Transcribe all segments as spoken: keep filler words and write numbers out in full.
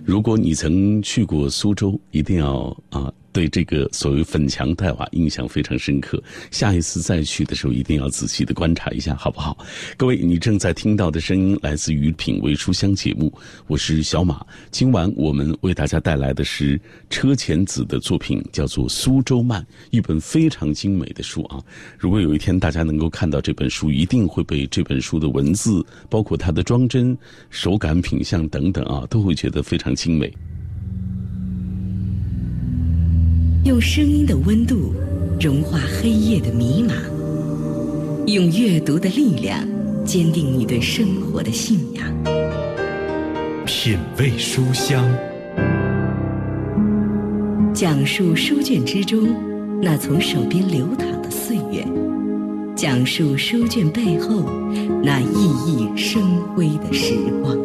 如果你曾去过苏州，一定要啊对这个所谓粉墙黛瓦印象非常深刻。下一次再去的时候，一定要仔细的观察一下，好不好？各位，你正在听到的声音来自于品味书香节目，我是小马。今晚我们为大家带来的是车前子的作品，叫做《苏州慢》，一本非常精美的书啊。如果有一天大家能够看到这本书，一定会被这本书的文字，包括它的装帧、手感、品相等等啊，都会觉得非常精美。 用声音的温度融化黑夜的迷茫，用阅读的力量坚定你对生活的信仰。 品味书香， 讲述书卷之中那从手边流淌的岁月，讲述书卷背后那熠熠生辉的时光。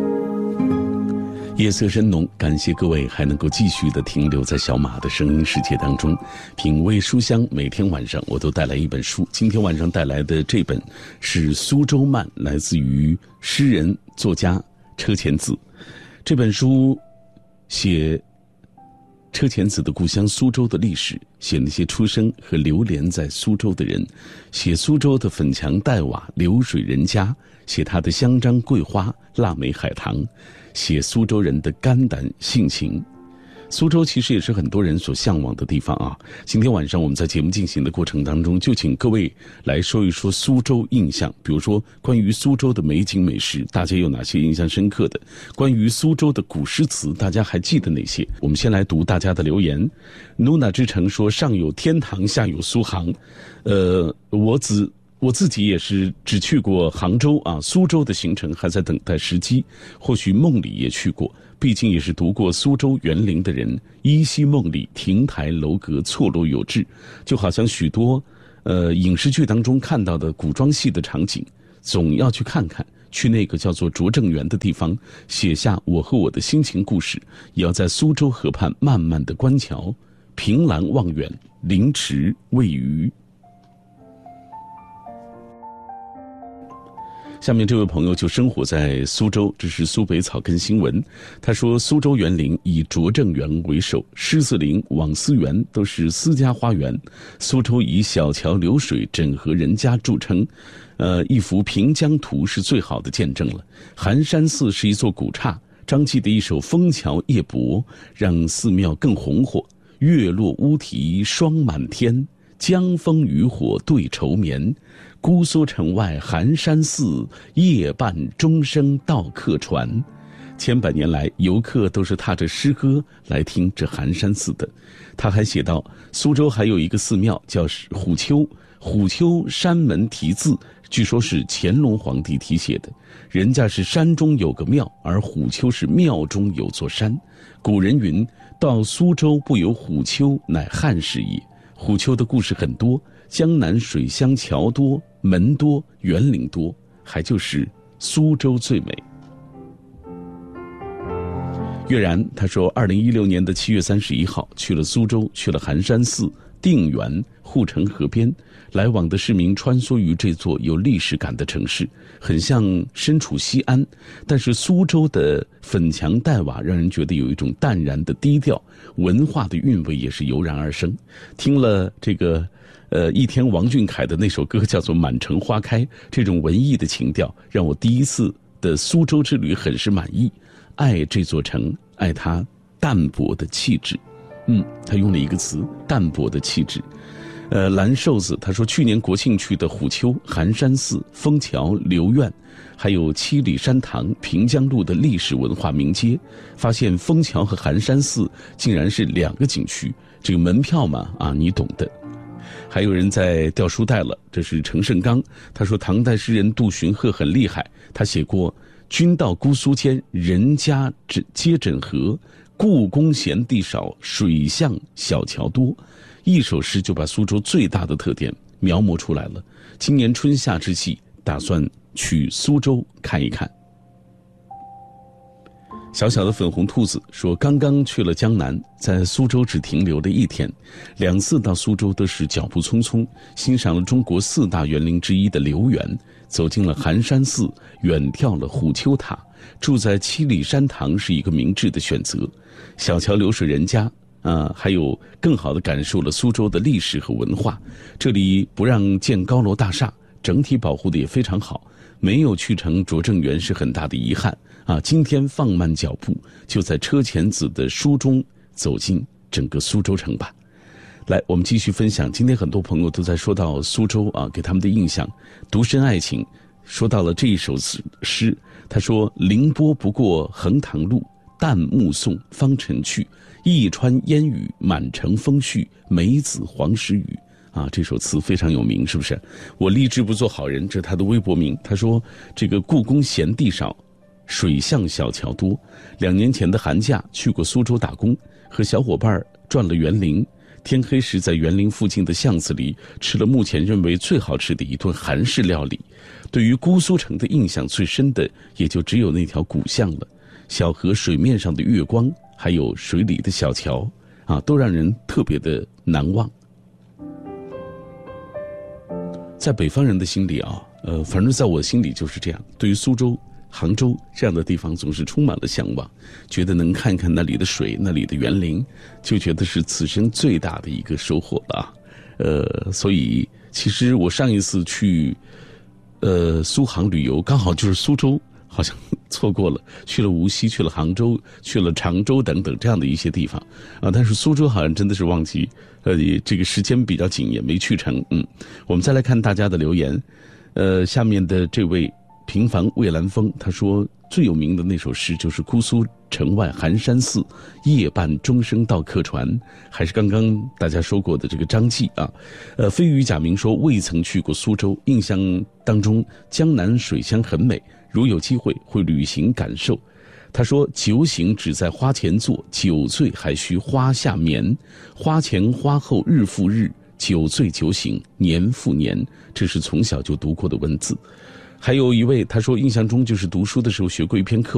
夜色深浓，感谢各位还能够继续的停留在小马的声音世界当中，品味书香。每天晚上我都带来一本书，今天晚上带来的这本是《苏州慢》，来自于诗人作家车前子。这本书写车前子的故乡苏州的历史，写那些出生和流连在苏州的人，写苏州的粉墙黛瓦、流水人家，写他的香樟桂花、腊梅海棠，写苏州人的肝胆性情。苏州其实也是很多人所向往的地方啊。今天晚上我们在节目进行的过程当中，就请各位来说一说苏州印象，比如说关于苏州的美景美食，大家有哪些印象深刻的？关于苏州的古诗词，大家还记得哪些？我们先来读大家的留言。努娜之城说，上有天堂，下有苏杭。呃，我只我自己也是只去过杭州啊，苏州的行程还在等待时机。或许梦里也去过，毕竟也是读过苏州园林的人，依稀梦里亭台楼阁错落有致，就好像许多呃影视剧当中看到的古装戏的场景，总要去看看，去那个叫做拙政园的地方，写下我和我的心情故事，也要在苏州河畔慢慢的观桥，凭栏望远，凌迟未余。下面这位朋友就生活在苏州，这是苏北草根新闻。他说，苏州园林以拙政园为首，狮子林、网丝园都是私家花园。苏州以小桥流水、整合人家著称，呃，一幅平江图是最好的见证了。寒山寺是一座古刹，张继的一首《枫桥夜泊》让寺庙更红火。月落乌啼霜满天，江枫渔火对愁眠。姑苏城外寒山寺，夜半钟声到客船。千百年来，游客都是踏着诗歌来听这寒山寺的。他还写道，苏州还有一个寺庙叫虎丘，虎丘山门题字，据说是乾隆皇帝题写的。人家是山中有个庙，而虎丘是庙中有座山。古人云，到苏州不游虎丘，乃汉室也。虎丘的故事很多，江南水乡桥多，门多，园林多，还就是苏州最美。月然他说，二零一六年的七月三十一号去了苏州，去了寒山寺、定园、护城河边，来往的市民穿梭于这座有历史感的城市，很像身处西安，但是苏州的粉墙黛瓦让人觉得有一种淡然的低调，文化的韵味也是油然而生。听了这个呃，一天王俊凯的那首歌叫做《满城花开》，这种文艺的情调让我第一次的苏州之旅很是满意。爱这座城，爱它淡泊的气质。嗯，他用了一个词，淡泊的气质。呃，蓝瘦子他说，去年国庆去的虎丘、寒山寺、枫桥、留苑，还有七里山堂、平江路的历史文化名街，发现枫桥和寒山寺竟然是两个景区，这个门票嘛，啊，你懂的。还有人在掉书袋了，这是陈胜刚，他说唐代诗人杜荀鹤很厉害，他写过君到姑苏间，人家皆枕河，故宫闲地少，水巷小桥多。一首诗就把苏州最大的特点描摹出来了。今年春夏之际，打算去苏州看一看。小小的粉红兔子说，刚刚去了江南，在苏州只停留了一天，两次到苏州都是脚步匆匆，欣赏了中国四大园林之一的留园，走进了寒山寺，远眺了虎丘塔， 住在七里山堂是一个明智的选择。小桥流水人家啊，还有更好地感受了苏州的历史和文化。这里不让建高楼大厦，整体保护的也非常好，没有去成拙政园是很大的遗憾啊。今天放慢脚步，就在车前子的书中走进整个苏州城吧。来，我们继续分享。今天很多朋友都在说到苏州啊，给他们的印象。独身爱情说到了这一首诗，他说：凌波不过横塘路，淡目送方尘去。一川烟雨满城风絮，梅子黄时雨。啊，这首词非常有名，是不是？我立志不做好人，这是他的微博名。他说：这个故宫闲地少，水巷小桥多。两年前的寒假去过苏州打工，和小伙伴转了园林。天黑时，在园林附近的巷子里吃了目前认为最好吃的一顿韩式料理。对于姑苏城的印象最深的，也就只有那条古巷了。小河水面上的月光，还有水里的小桥，啊，都让人特别的难忘。在北方人的心里啊，呃，反正在我心里就是这样。对于苏州、杭州这样的地方，总是充满了向往，觉得能看看那里的水、那里的园林，就觉得是此生最大的一个收获了啊。呃，所以其实我上一次去，呃，苏杭旅游，刚好就是苏州，好像错过了，去了无锡，去了杭州，去了常州等等这样的一些地方啊。但是苏州好像真的是忘记，呃，这个时间比较紧，也没去成。嗯，我们再来看大家的留言，呃，下面的这位。平凡蔚蓝风，他说最有名的那首诗就是姑苏城外寒山寺，夜半钟声到客船，还是刚刚大家说过的这个张继啊。呃，飞鱼假名说未曾去过苏州，印象当中江南水乡很美，如有机会会旅行感受。他说酒醒只在花前坐，酒醉还需花下眠，花前花后日复日，酒醉酒醒年复年，这是从小就读过的文字。还有一位他说印象中就是读书的时候学过一篇课